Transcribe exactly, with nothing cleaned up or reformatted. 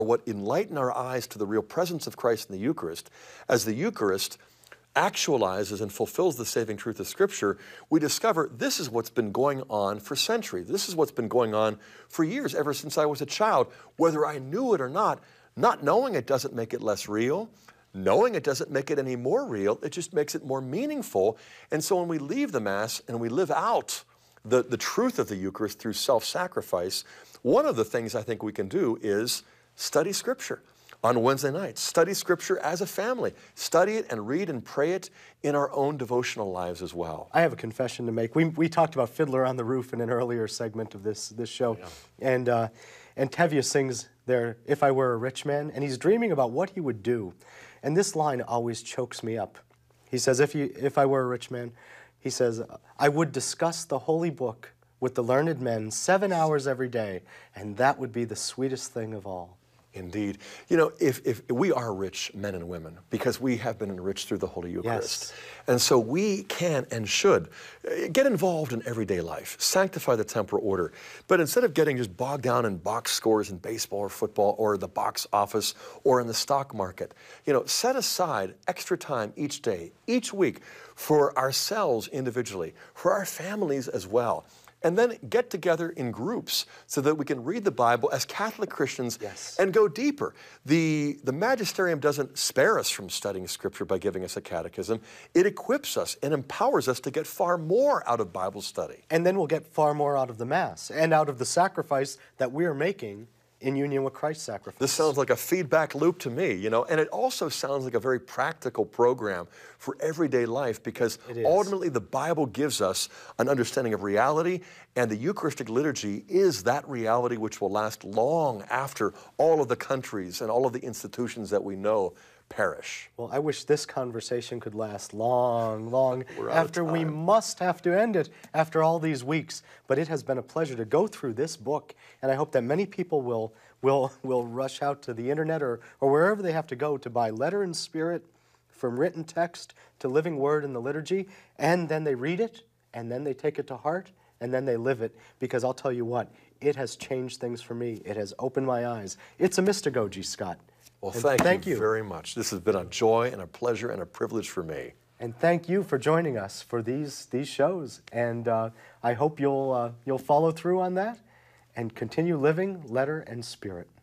what enlighten our eyes to the real presence of Christ in the Eucharist. As the Eucharist actualizes and fulfills the saving truth of Scripture, we discover this is what's been going on for centuries. This is what's been going on for years, ever since I was a child. Whether I knew it or not, not knowing it doesn't make it less real. Knowing it doesn't make it any more real. It just makes it more meaningful. And so when we leave the Mass and we live out the, the truth of the Eucharist through self-sacrifice, one of the things I think we can do is study Scripture on Wednesday nights. Study Scripture as a family. Study it and read and pray it in our own devotional lives as well. I have a confession to make. We, we talked about Fiddler on the Roof in an earlier segment of this, this show. Yeah. And, uh, and Tevye sings there, "If I Were a Rich Man," and he's dreaming about what he would do. And this line always chokes me up. He says, if, you, if I were a rich man, he says, "I would discuss the holy book with the learned men seven hours every day, and that would be the sweetest thing of all." Indeed. You know, if, if we are rich men and women because we have been enriched through the Holy Eucharist. Yes. And so we can and should get involved in everyday life, sanctify the temporal order. But instead of getting just bogged down in box scores in baseball or football or the box office or in the stock market, you know, set aside extra time each day, each week for ourselves individually, for our families as well. And then get together in groups so that we can read the Bible as Catholic Christians. Yes. And go deeper. The, the magisterium doesn't spare us from studying Scripture by giving us a catechism. It equips us and empowers us to get far more out of Bible study. And then we'll get far more out of the Mass and out of the sacrifice that we're making in union with Christ's sacrifice. This sounds like a feedback loop to me, you know, and it also sounds like a very practical program for everyday life because ultimately the Bible gives us an understanding of reality, and the Eucharistic liturgy is that reality which will last long after all of the countries and all of the institutions that we know perish. Well, I wish this conversation could last long, long after we must have to end it after all these weeks. But it has been a pleasure to go through this book, and I hope that many people will will will rush out to the internet or, or wherever they have to go to buy Letter and Spirit, from written text to living word in the liturgy, and then they read it, and then they take it to heart, and then they live it, because I'll tell you what, it has changed things for me. It has opened my eyes. It's a mystagogy, Scott. Well, thank, thank you, you very much. This has been a joy and a pleasure and a privilege for me. And thank you for joining us for these these shows. And uh, I hope you'll uh, you'll follow through on that and continue living Letter and Spirit.